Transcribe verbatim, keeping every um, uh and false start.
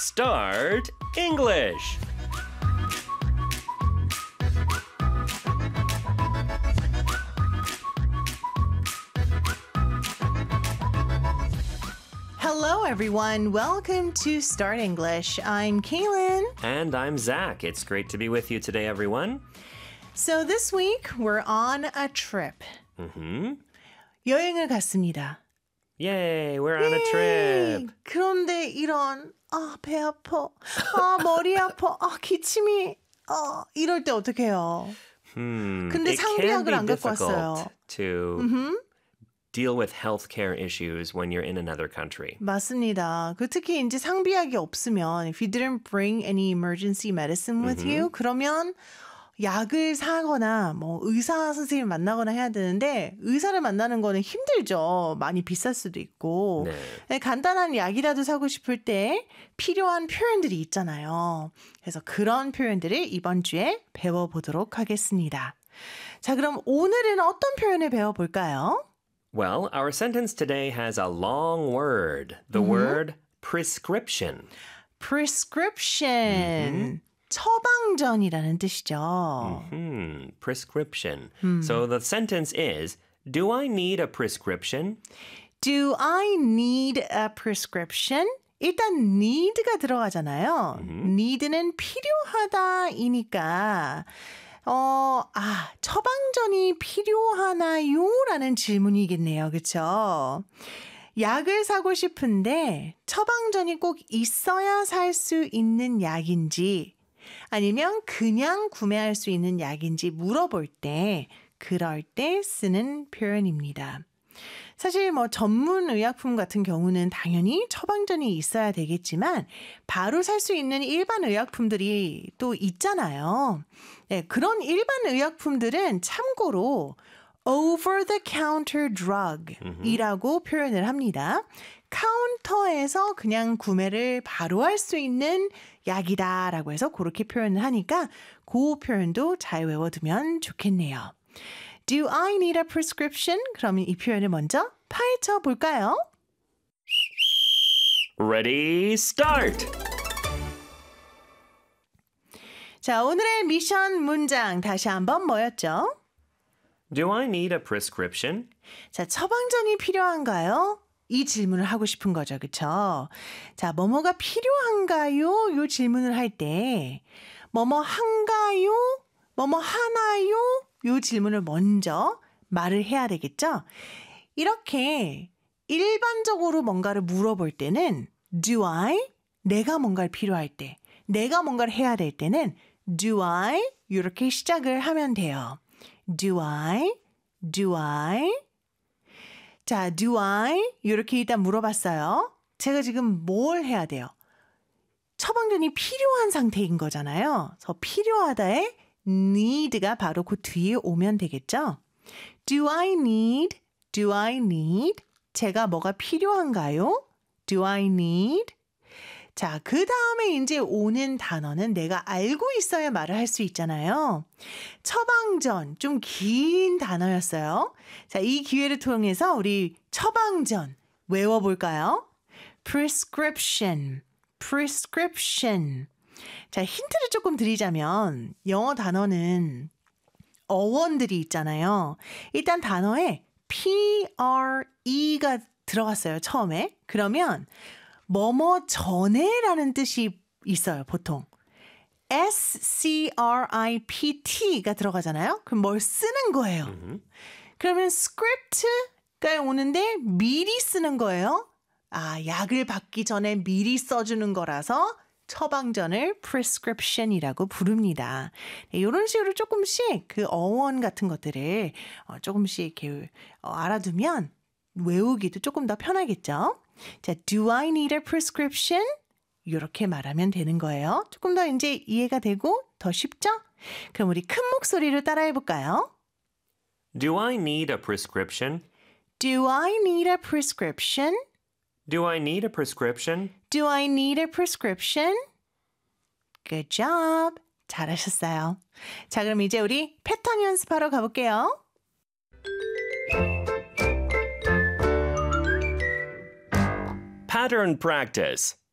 Start English! Hello, everyone. Welcome to Start English. I'm Kaylin. And I'm Zach. It's great to be with you today, everyone. So this week, we're on a trip. Mm-hmm. 여행을 갔습니다. Yay, we're on a trip. 그런데 이런, 아, 배 아파. 아, 머리 아파. 아, 기침이. 아, 이럴 때 어떡해요? Hmm, 근데 it can be 상비약을 안 갖고 difficult 왔어요. to Mm-hmm. deal with healthcare issues when you're in another country. 맞습니다. 그 특히 이제 상비약이 없으면 if you didn't bring any emergency medicine with Mm-hmm. you 그러면 약을 사거나 뭐 의사 선생님 만나거나 해야 되는데 의사를 만나는 거는 힘들죠. 많이 비쌀 수도 있고. 네. 간단한 약이라도 사고 싶을 때 필요한 표현들이 있잖아요. 그래서 그런 표현들을 이번 주에 배워보도록 하겠습니다. 자, 그럼 오늘은 어떤 표현을 배워볼까요? Well, our sentence today has a long word. The Mm-hmm. word prescription. prescription. Mm-hmm. 처방전이라는 뜻이죠. Hmm, prescription. So the sentence is, do I need a prescription? Do I need a prescription? 일단 need가 들어가잖아요. Mm-hmm. need는 필요하다이니까 어, 아, 처방전이 필요하나요? 라는 질문이겠네요. 그렇죠? 약을 사고 싶은데 처방전이 꼭 있어야 살 수 있는 약인지 아니면 그냥 구매할 수 있는 약인지 물어볼 때 그럴 때 쓰는 표현입니다. 사실 뭐 전문 의약품 같은 경우는 당연히 처방전이 있어야 되겠지만 바로 살 수 있는 일반 의약품들이 또 있잖아요. 네, 그런 일반 의약품들은 참고로 over-the-counter drug이라고 표현을 합니다. 카운터에서 그냥 구매를 바로 할 수 있는 약이다라고 해서 그렇게 표현을 하니까 그 표현도 잘 외워두면 좋겠네요. Do I need a prescription? 그러면 이 표현을 먼저 파헤쳐 볼까요? Ready, start! 자, 오늘의 미션 문장 다시 한번 뭐였죠? Do I need a prescription? 자, 처방전이 필요한가요? 이 질문을 하고 싶은 거죠. 그쵸? 자, 뭐뭐가 필요한가요? 이 질문을 할 때 뭐뭐 한가요? 뭐뭐 하나요? 이 질문을 먼저 말을 해야 되겠죠? 이렇게 일반적으로 뭔가를 물어볼 때는 do I? 내가 뭔가를 필요할 때, 내가 뭔가를 해야 될 때는 do I? 이렇게 시작을 하면 돼요. Do I? Do I? 자, do I? 이렇게 일단 물어봤어요. 제가 지금 뭘 해야 돼요? 처방전이 필요한 상태인 거잖아요. 그래서 필요하다에 need가 바로 그 뒤에 오면 되겠죠? Do I need? Do I need? 제가 뭐가 필요한가요? Do I need? 자, 그 다음에 이제 오는 단어는 내가 알고 있어야 말을 할 수 있잖아요. 처방전, 좀 긴 단어였어요. 자, 이 기회를 통해서 우리 처방전 외워볼까요? prescription, prescription. 자, 힌트를 조금 드리자면 영어 단어는 어원들이 있잖아요. 일단 단어에 P-R-E가 들어갔어요, 처음에. 그러면 뭐뭐 전에라는 뜻이 있어요, 보통. S-C-R-I-P-T가 들어가잖아요. 그럼 뭘 쓰는 거예요. Mm-hmm. 그러면 script가 오는데 미리 쓰는 거예요. 아, 약을 받기 전에 미리 써주는 거라서 처방전을 prescription이라고 부릅니다. 네, 이런 식으로 조금씩 그 어원 같은 것들을 어, 조금씩 이렇게 어, 알아두면 외우기도 조금 더 편하겠죠. 자, do I need a prescription? 이렇게 말하면 되는 거예요. 조금 더 이제 이해가 되고 더 쉽죠? 그럼 우리 큰 목소리로 따라해 볼까요? Do I need a prescription? Do I need a prescription? Do I need a prescription? Do I need a prescription? Good job. 잘하셨어요. 자, 그럼 이제 우리 패턴 연습하러 가볼게요. Pattern practice.